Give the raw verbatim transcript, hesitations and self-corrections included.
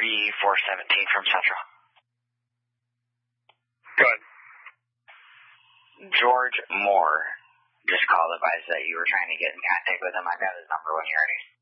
thirty-four seventeen from Central. Good. George Moore just called, advised that you were trying to get in contact with him. I got his number when you're ready.